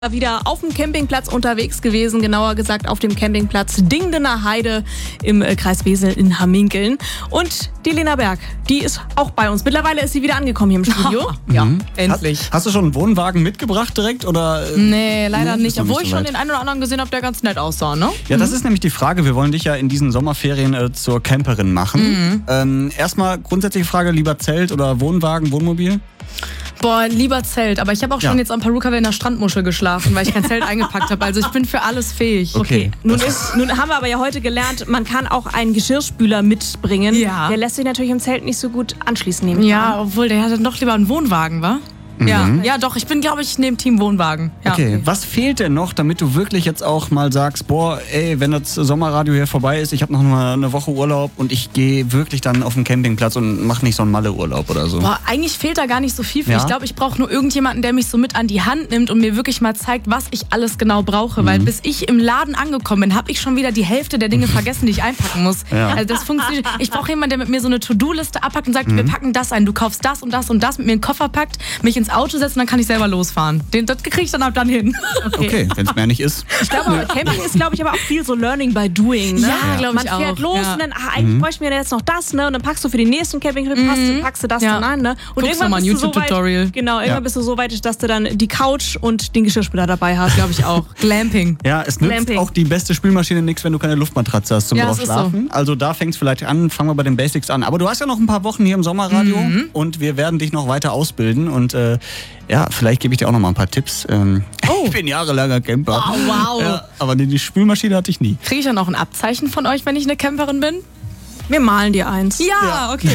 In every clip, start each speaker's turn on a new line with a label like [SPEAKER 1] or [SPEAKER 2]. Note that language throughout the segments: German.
[SPEAKER 1] Wieder auf dem Campingplatz unterwegs gewesen, genauer gesagt auf dem Campingplatz Dingdener Heide im Kreis Wesel in Hamminkeln. Und die Lena Berg, die ist auch bei uns. Mittlerweile ist sie wieder angekommen hier im Studio.
[SPEAKER 2] Ja, endlich.
[SPEAKER 3] Hast du schon einen Wohnwagen mitgebracht direkt? Oder,
[SPEAKER 2] Nee, leider nicht. Obwohl
[SPEAKER 3] nicht
[SPEAKER 2] ich
[SPEAKER 3] so
[SPEAKER 2] schon
[SPEAKER 3] weit.
[SPEAKER 2] den einen oder anderen gesehen habe, der ganz nett aussah, ne?
[SPEAKER 3] Ja, das ist nämlich die Frage. Wir wollen dich ja in diesen Sommerferien zur Camperin machen. Erstmal grundsätzliche Frage, lieber Zelt oder Wohnwagen, Wohnmobil?
[SPEAKER 2] Boah, lieber Zelt. Aber ich habe auch schon jetzt am Perukaville in der Strandmuschel geschlafen, weil ich kein Zelt eingepackt habe. Also ich bin für alles fähig.
[SPEAKER 3] Okay.
[SPEAKER 1] Nun haben wir aber ja heute gelernt, man kann auch einen Geschirrspüler mitbringen.
[SPEAKER 2] Ja.
[SPEAKER 1] Der lässt sich natürlich im Zelt nicht so gut anschließen. Nehme ich
[SPEAKER 2] Ja,
[SPEAKER 1] an.
[SPEAKER 2] obwohl der hatte doch lieber einen Wohnwagen, wa? Ja, doch, ich bin, glaube ich, neben Team Wohnwagen. Ja.
[SPEAKER 3] Okay, was fehlt denn noch, damit du wirklich jetzt auch mal sagst, boah, ey, wenn das Sommerradio hier vorbei ist, ich habe noch mal eine Woche Urlaub und ich gehe wirklich dann auf den Campingplatz und mache nicht so einen Malle-Urlaub oder so.
[SPEAKER 2] Boah, eigentlich fehlt da gar nicht so viel für.
[SPEAKER 3] Ja?
[SPEAKER 2] Ich glaube, ich brauche nur irgendjemanden, der mich so mit an die Hand nimmt und mir wirklich mal zeigt, was ich alles genau brauche. Weil bis ich im Laden angekommen bin, habe ich schon wieder die Hälfte der Dinge vergessen, die ich einpacken muss.
[SPEAKER 3] Ja.
[SPEAKER 2] Also das funktioniert. Ich brauche jemanden, der mit mir so eine To-Do-Liste abpackt und sagt, wir packen das ein. Du kaufst das und das und das, mit mir in den Koffer packt, mich ins Auto setzt und dann kann ich selber losfahren. Das kriege ich dann ab dann hin.
[SPEAKER 3] Okay, wenn es mehr nicht ist.
[SPEAKER 1] Ich glaube, Camping ist, glaube ich, aber auch viel so Learning by Doing. Ne?
[SPEAKER 2] Ja, glaube ich
[SPEAKER 1] Man fährt
[SPEAKER 2] auch.
[SPEAKER 1] los
[SPEAKER 2] Ja.
[SPEAKER 1] und dann, eigentlich bräuchten wir jetzt noch das, ne? Und dann packst du für die nächsten Campingtrip, packst du das
[SPEAKER 2] Ja.
[SPEAKER 1] dann an, ne? Und
[SPEAKER 2] Guckst noch mal ein
[SPEAKER 1] bist du
[SPEAKER 2] YouTube-Tutorial.
[SPEAKER 1] Irgendwann bist du so weit, dass du dann die Couch und den Geschirrspüler dabei hast.
[SPEAKER 2] Glaube ich auch. Glamping.
[SPEAKER 3] Ja, es nützt
[SPEAKER 1] Glamping.
[SPEAKER 3] auch die beste Spülmaschine nichts, wenn du keine Luftmatratze hast zum
[SPEAKER 2] Ja,
[SPEAKER 3] drauf
[SPEAKER 2] es ist
[SPEAKER 3] schlafen. Also da fängst vielleicht an, fangen wir bei den Basics an. Aber du hast ja noch ein paar Wochen hier im Sommerradio und wir werden dich noch weiter ausbilden und vielleicht gebe ich dir auch noch mal ein paar Tipps. Ich bin jahrelanger Camper.
[SPEAKER 2] Oh, wow.
[SPEAKER 3] Ja, aber die Spülmaschine hatte ich nie.
[SPEAKER 2] Kriege ich dann auch ein Abzeichen von euch, wenn ich eine Camperin bin?
[SPEAKER 1] Wir malen dir eins.
[SPEAKER 2] Ja, okay.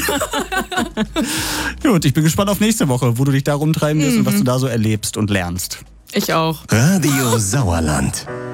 [SPEAKER 3] Gut, ich bin gespannt auf nächste Woche, wo du dich da rumtreiben wirst und was du da so erlebst und lernst.
[SPEAKER 2] Ich auch.
[SPEAKER 4] Radio Sauerland.